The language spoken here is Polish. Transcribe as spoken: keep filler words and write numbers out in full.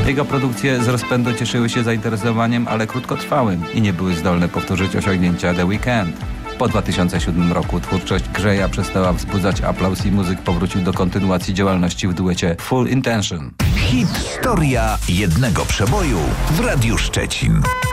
Jego produkcje z rozpędu cieszyły się zainteresowaniem, ale krótkotrwałym i nie były zdolne powtórzyć osiągnięcia The Weeknd. Po dwa tysiące siódmym roku twórczość Greya przestała wzbudzać aplauz i muzyk powrócił do kontynuacji działalności w duecie Full Intention. Historia jednego przeboju w Radiu Szczecin.